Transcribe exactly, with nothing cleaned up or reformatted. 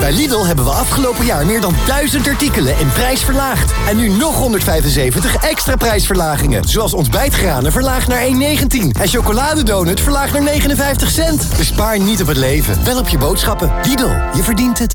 Bij Lidl hebben we afgelopen jaar meer dan duizend artikelen in prijs verlaagd. En nu nog honderdvijfenzeventig extra prijsverlagingen. Zoals ontbijtgranen verlaagd naar één negentien. En chocoladedonut verlaagd naar negenenvijftig cent. Bespaar niet op het leven, wel op je boodschappen. Lidl, je verdient het.